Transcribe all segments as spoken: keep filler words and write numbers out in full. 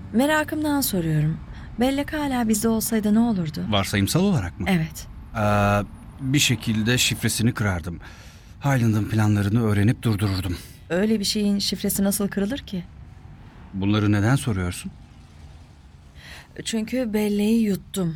Merakımdan soruyorum. Bellek hala bizde olsaydı ne olurdu? Varsayımsal olarak mı? Evet. Ee, bir şekilde şifresini kırardım. Highland'ın planlarını öğrenip durdururdum. Öyle bir şeyin şifresi nasıl kırılır ki? Bunları neden soruyorsun? Çünkü belleği yuttum.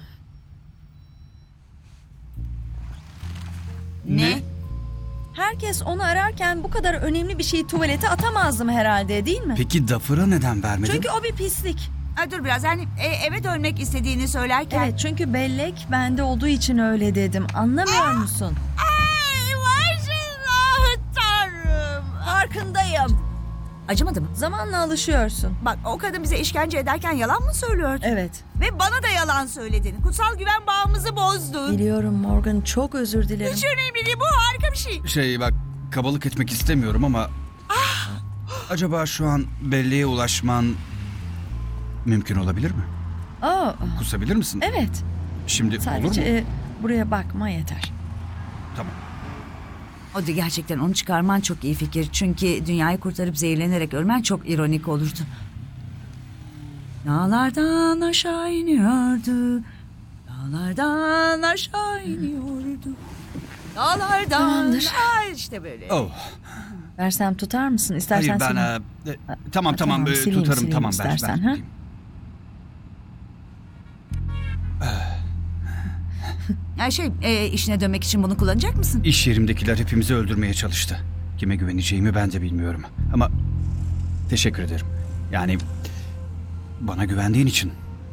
Ne? Herkes onu ararken bu kadar önemli bir şeyi tuvalete atamazdım herhalde, değil mi? Peki Duffer'a neden vermedin? Çünkü o bir pislik. Ha, dur biraz yani e, eve dönmek istediğini söylerken. Evet, çünkü bellek bende olduğu için öyle dedim. Anlamıyor musun? Ay başına tanrım. Farkındayım. Acımadı mı? Zamanla alışıyorsun. Bak o kadın bize işkence ederken yalan mı söylüyordu? Evet. Ve bana da yalan söyledin. Kutsal güven bağımızı bozdun. Biliyorum Morgan, çok özür dilerim. Hiç önemli değil, bu harika bir şey. Şey bak, kabalık etmek istemiyorum ama... Acaba şu an belleğe ulaşman mümkün olabilir mi? Aa, Kusabilir misin? evet. Şimdi Sadece olur mu? e, buraya bakma yeter. Tamam. O da gerçekten onu çıkarman çok iyi fikir. Çünkü dünyayı kurtarıp zehirlenerek ölmen çok ironik olurdu. Dağlardan aşağı iniyordu. Dağlardan aşağı iniyordu. Dağlardan... Tamamdır. Ay işte böyle. Oh. Versem tutar mısın? İstersen Hayır ben... sileyim. e, e, tamam Ha, tamam, tamam, e, sileyim, tutarım sileyim tamam ben. istersen, ben ha? tutayım. Ya şey e, işine dönmek için bunu kullanacak mısın? İş yerimdekiler hepimizi öldürmeye çalıştı. Kime güveneceğimi ben de bilmiyorum. Ama teşekkür ederim. Yani bana güvendiğin için.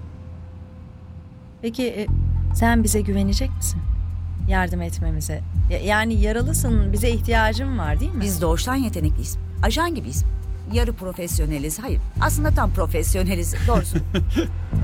Peki e, sen bize güvenecek misin? Yardım etmemize. Ya- yani yaralısın, bize ihtiyacın var değil mi? Biz doğuştan yetenekliyiz. Ajan gibiyiz. Yarı profesyoneliz. Hayır aslında tam profesyoneliz doğrusu.